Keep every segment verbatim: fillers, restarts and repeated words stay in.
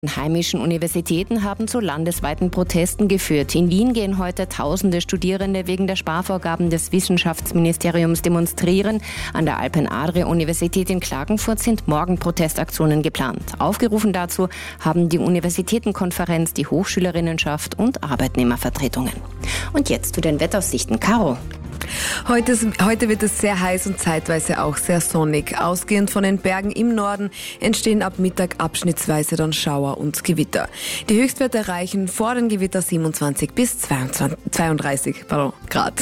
Heimischen Universitäten haben zu landesweiten Protesten geführt. In Wien gehen heute tausende Studierende wegen der Sparvorgaben des Wissenschaftsministeriums demonstrieren. An der Alpen-Adria-Universität in Klagenfurt sind morgen Protestaktionen geplant. Aufgerufen dazu haben die Universitätenkonferenz, die Hochschülerinnenschaft und Arbeitnehmervertretungen. Und jetzt zu den Wetteraussichten. Caro. Heute, heute wird es sehr heiß und zeitweise auch sehr sonnig. Ausgehend von den Bergen im Norden entstehen ab Mittag abschnittsweise dann Schauer und Gewitter. Die Höchstwerte erreichen vor den Gewitter siebenundzwanzig bis zweiunddreißig pardon, Grad.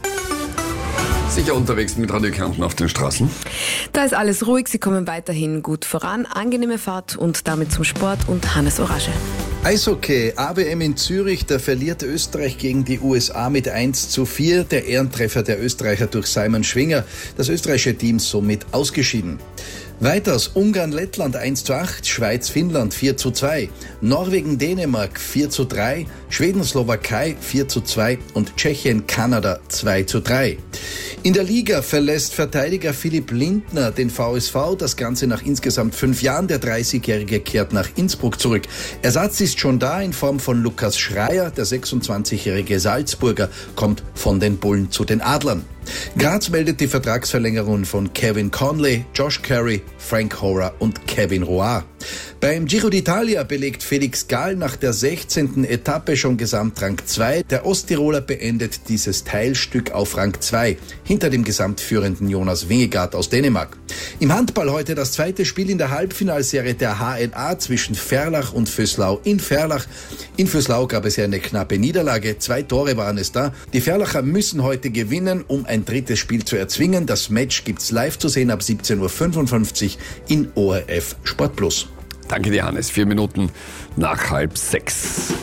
Sicher unterwegs mit Radio Kärnten auf den Straßen? Da ist alles ruhig, Sie kommen weiterhin gut voran. Angenehme Fahrt und damit zum Sport und Hannes Orage. Eishockey, A W M in Zürich, da verliert Österreich gegen die U S A mit eins zu vier. Der Ehrentreffer der Österreicher durch Simon Schwinger. Das österreichische Team somit ausgeschieden. Weiters Ungarn-Lettland eins zu acht, Schweiz-Finnland vier zu zwei, Norwegen-Dänemark vier zu drei, Schweden-Slowakei vier zu zwei und Tschechien-Kanada zwei zu drei. In der Liga verlässt Verteidiger Philipp Lindner den V S V, das Ganze nach insgesamt fünf Jahren. Der dreißigjährige kehrt nach Innsbruck zurück. Ersatz ist schon da in Form von Lukas Schreier. Der sechsundzwanzigjährige Salzburger kommt von den Bullen zu den Adlern. Graz meldet die Vertragsverlängerung von Kevin Conley, Josh Carey, Frank Horer und Kevin Roar. Beim Giro d'Italia belegt Felix Gall nach der sechzehnten Etappe schon Gesamtrang zwei. Der Osttiroler beendet dieses Teilstück auf Rang zwei, hinter dem gesamtführenden Jonas Vingegaard aus Dänemark. Im Handball heute das zweite Spiel in der Halbfinalserie der H N A zwischen Ferlach und Vöslau in Ferlach. In Vöslau gab es ja eine knappe Niederlage, zwei Tore waren es da. Die Ferlacher müssen heute gewinnen, um ein drittes Spiel zu erzwingen. Das Match gibt's live zu sehen ab siebzehn Uhr fünfundfünfzig in O R F Sport Plus. Danke dir, Hannes. Vier Minuten nach halb sechs.